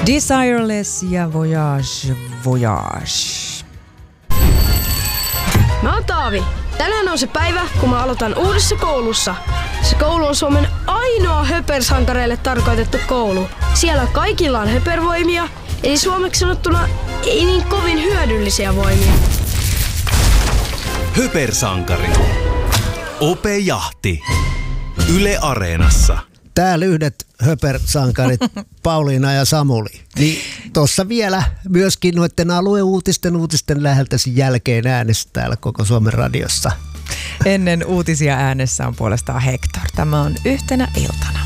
Desireless ja Voyage, Voyage. Mä oon Taavi. Tänään on se päivä, kun mä aloitan uudessa koulussa. Se koulu on Suomen ainoa höpersankareille tarkoitettu koulu. Siellä kaikilla on höpervoimia, eli suomeksi sanottuna ei niin kovin hyödyllisiä voimia. Höpersankari. Ope Jahti. Yle Areenassa. Täällä yhdet höpersankarit Pauliina ja Samuli. Niin tuossa vielä myöskin noiden alueuutisten läheltäsi jälkeen äänessä täällä koko Suomen radiossa. Ennen uutisia äänessä on puolestaan Hector. Tämä on Yhtenä iltana.